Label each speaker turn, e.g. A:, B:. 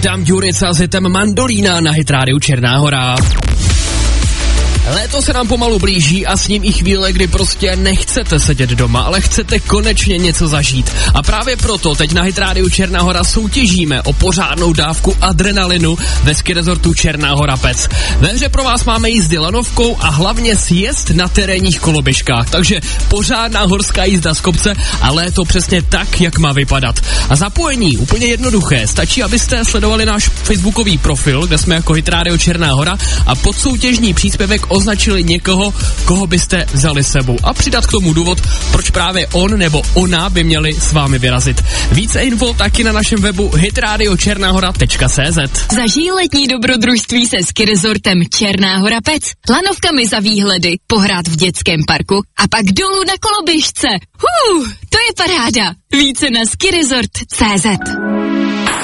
A: Dam Duric a Zitem Mandolína na Hit rádiu Černá Hora. Léto se nám pomalu blíží a s ním i chvíle, kdy prostě nechcete sedět doma, ale chcete konečně něco zažít. A právě proto teď na Hit rádiu Černá Hora soutěžíme o pořádnou dávku adrenalinu ve ski resortu Černá Hora Pec. Ve hře pro vás máme jízdy lanovkou a hlavně sjezd na terénních koloběžkách, takže pořádná horská jízda z kopce a léto přesně tak, jak má vypadat. A zapojení úplně jednoduché, stačí, abyste sledovali náš facebookový profil, kde jsme jako Hit rádio Černá Hora a pod soutěžní příspěvek označili někoho, koho byste vzali sebou a přidat k tomu důvod, proč právě on nebo ona by měli s vámi vyrazit. Více info taky na našem webu hitradiočernahora.cz.
B: Zažij letní dobrodružství se ski resortem Černá Hora Pec. Lanovkami za výhledy, pohrát v dětském parku a pak dolů na koloběžce. To je paráda. Více na skiresort.cz.